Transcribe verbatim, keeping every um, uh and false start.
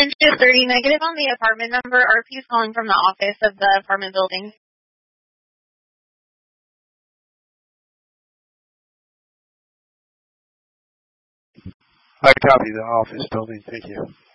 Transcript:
Friendship thirty, negative on the apartment number. R P is calling from the office of the apartment building. I copy the office building. Thank you.